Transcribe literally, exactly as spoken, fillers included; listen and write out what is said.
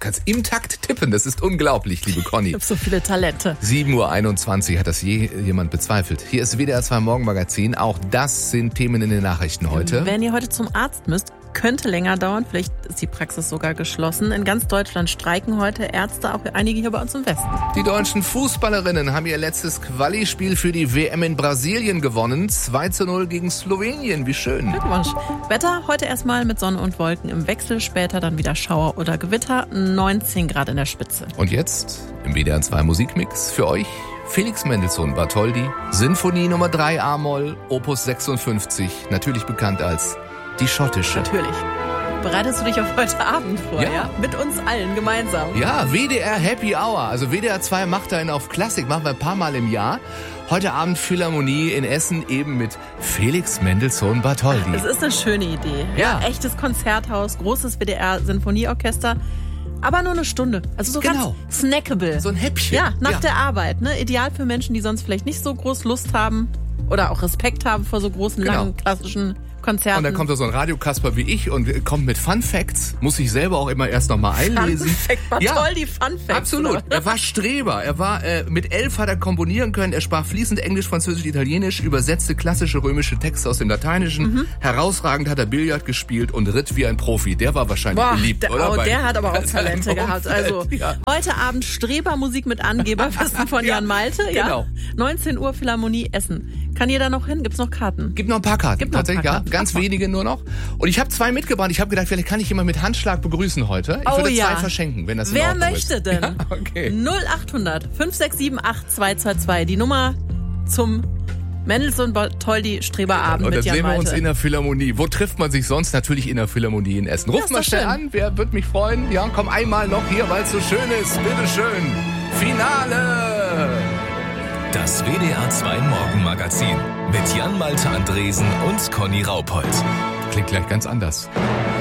kannst im Takt tippen. Das ist unglaublich, liebe Conny. Ich habe so viele Talente. sieben Uhr einundzwanzig, hat das je jemand bezweifelt. Hier ist W D R zwei Morgenmagazin. Auch das sind Themen in den Nachrichten heute. Wenn ihr heute zum Arzt müsst, könnte länger dauern. Vielleicht ist die Praxis sogar geschlossen. In ganz Deutschland streiken heute Ärzte, auch einige hier bei uns im Westen. Die deutschen Fußballerinnen haben ihr letztes Quali-Spiel für die W M in Brasilien gewonnen. zwei zu null gegen Slowenien. Wie schön. Glückwunsch. Wetter heute erstmal mit Sonne und Wolken im Wechsel. Später dann wieder Schauer oder Gewitter. neunzehn Grad in der Spitze. Und jetzt im W D R zwei Musikmix für euch Felix Mendelssohn Bartholdy. Sinfonie Nummer drei A-Moll, Opus sechsundfünfzig. Natürlich bekannt als die schottische. Natürlich. Bereitest du dich auf heute Abend vor, ja? ja? Mit uns allen gemeinsam. Ja, W D R Happy Hour. Also W D R zwei macht einen auf Klassik, machen wir ein paar Mal im Jahr. Heute Abend Philharmonie in Essen eben mit Felix Mendelssohn Bartholdy. Das ist eine schöne Idee. Ja. ja. Echtes Konzerthaus, großes W D R-Sinfonieorchester. Aber nur eine Stunde. Also so genau. ganz snackable. So ein Häppchen. Ja, nach ja. der Arbeit. Ne? Ideal für Menschen, die sonst vielleicht nicht so groß Lust haben oder auch Respekt haben vor so großen, genau. langen, klassischen Konzerten. Und dann kommt da so ein Radiokasper wie ich und kommt mit Fun Facts. Muss ich selber auch immer erst noch mal einlesen. Fun Fact, war ja, toll, die Fun Facts. Absolut. Er war Streber. Er war äh, mit elf hat er komponieren können. Er sprach fließend Englisch, Französisch, Italienisch, übersetzte klassische römische Texte aus dem Lateinischen. Mhm. Herausragend hat er Billard gespielt und ritt wie ein Profi. Der war wahrscheinlich Boah, beliebt, der, oder? Oh, Bei, der hat aber auch Talente gehabt. Also ja. heute Abend Strebermusik mit Angeberwissen von Jan Malte. Ja. Genau. neunzehn Uhr Philharmonie Essen. Kann jeder noch hin? Gibt's noch Karten? Gibt noch ein paar Karten. Gibt noch Tatsächlich, ein paar Karten. ja. Ganz Ach, wenige nur noch. Und ich habe zwei mitgebracht. Ich habe gedacht, vielleicht kann ich jemand mit Handschlag begrüßen heute. Ich oh, würde ja. zwei verschenken, wenn das in Wer Ordnung möchte ist. denn? Ja, okay. null acht hundert fünf sechs sieben acht zwei zwei zwei. Die Nummer zum Mendelssohn Bartholdy Streberabend Und mit dann Jan sehen wir Malte. uns in der Philharmonie. Wo trifft man sich sonst? Natürlich in der Philharmonie in Essen. Ruft Ja, mal schnell schön. an. Wer wird mich freuen? Ja, komm einmal noch hier, weil es so schön ist. Bitteschön. Finale. Das W D R zwei Morgenmagazin mit Jan Malte Andresen und Conny Raupold. Klingt gleich ganz anders.